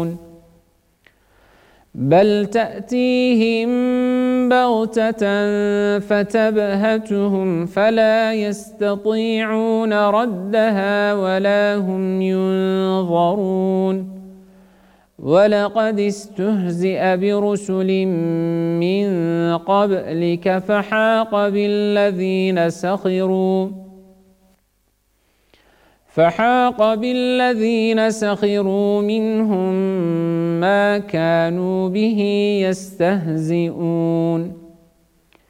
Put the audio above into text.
بل تأتيهم بغتة فتبهتهم فلا يستطيعون ردها ولا هم ينظرون ولقد استهزئ برسل من قبلك فحاق بالذين سخروا منهم ما كانوا به يستهزئون